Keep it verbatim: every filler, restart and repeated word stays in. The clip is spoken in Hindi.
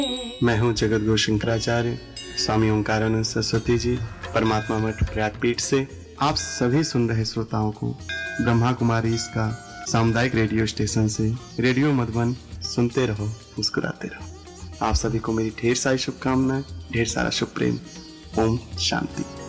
मैं हूँ जगत गुरु शंकराचार्य, स्वामी ओंकारानंद सरस्वती जी, परमात्मा मठ प्रयागपीठ से आप सभी सुन रहे श्रोताओं को ब्रह्मा कुमारी इसका सामुदायिक रेडियो स्टेशन से रेडियो मधुबन सुनते रहो, मुस्कुराते रहो। आप सभी को मेरी ढेर सारी शुभकामनाएं, ढेर सारा शुभ प्रेम। ओम शांति।